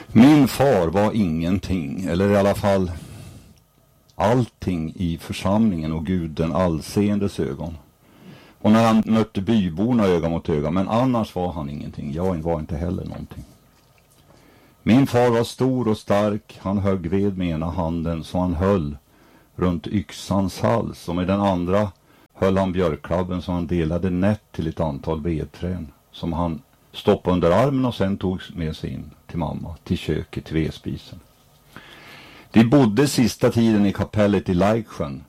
Min far var ingenting, eller i alla fall allting i församlingen och Gud den allseendes ögon. Och när han mötte byborna öga mot öga, men annars var han ingenting. Jag var inte heller någonting. Min far var stor och stark, han högg ved med ena handen så han höll runt yxans hals och med den andra höll han björkklabben så han delade nätt till ett antal vedträn som han stoppade under armen och sen tog med sig in till mamma, till köket, till vedspisen. De bodde sista tiden i kapellet i Lajksjön,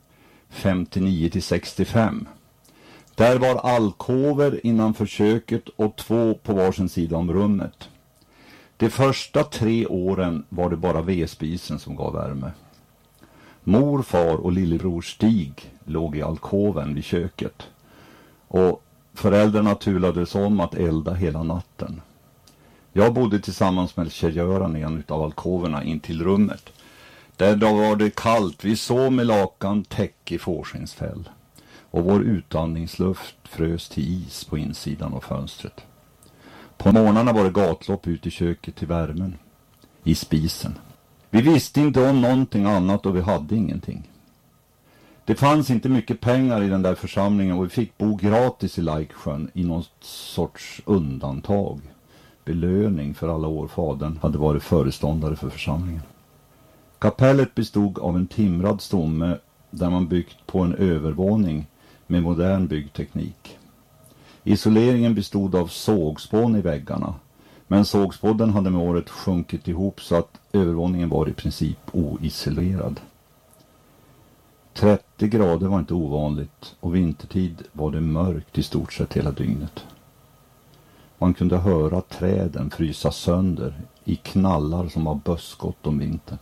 59-65. Där var alkover innanför köket och 2 på varsin sida om rummet. De första 3 åren var det bara vedspisen som gav värme. Mor, far och lillebror Stig låg i alkoven vid köket. Och föräldrarna turades om att elda hela natten. Jag bodde tillsammans med Kjell-Göran i en av alkoverna in till rummet. Där då var det kallt, vi sov med lakan täck i fårskinnsfäll. Och vår utandningsluft frös till is på insidan av fönstret. På morgnarna var det gatlopp ut i köket till värmen. I spisen. Vi visste inte om någonting annat och vi hade ingenting. Det fanns inte mycket pengar i den där församlingen och vi fick bo gratis i Lajksjön i någon sorts undantag. Belöning för alla år fadern hade varit föreståndare för församlingen. Kapellet bestod av en timrad stomme där man byggt på en övervåning med modern byggteknik. Isoleringen bestod av sågspån i väggarna, men sågspåden hade med året sjunkit ihop så att övervåningen var i princip oisolerad. 30 grader var inte ovanligt och vintertid var det mörkt i stort sett hela dygnet. Man kunde höra träden frysa sönder i knallar som var böskott om vintern.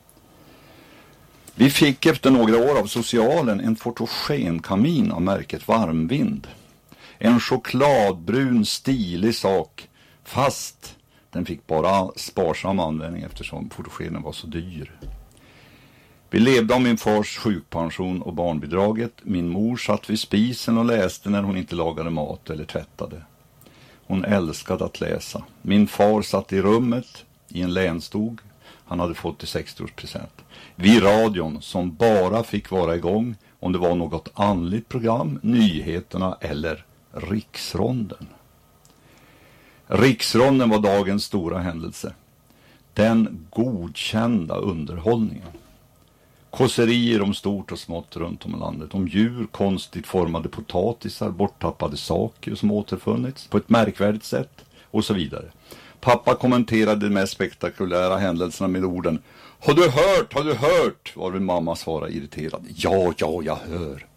Vi fick efter några år av socialen en fotogenkamin av märket Varmvind. En chokladbrun stilig sak, fast den fick bara sparsam användning eftersom fotogenen var så dyr. Vi levde av min fars sjukpension och barnbidraget. Min mor satt vid spisen och läste när hon inte lagade mat eller tvättade. Hon älskade att läsa. Min far satt i rummet i en länstog. Han hade fått till 60-årspresent. Vid radion som bara fick vara igång om det var något andligt program, nyheterna eller Riksronden. Riksronden var dagens stora händelse. Den godkända underhållningen. Kåserier om stort och smått runt om i landet. Om djur, konstigt formade potatisar, borttappade saker som återfunnits på ett märkvärdigt sätt och så vidare. Pappa kommenterade de mest spektakulära händelserna med orden: Har du hört? Har du hört? Varvid mamma svarade irriterad: Ja, jag hör.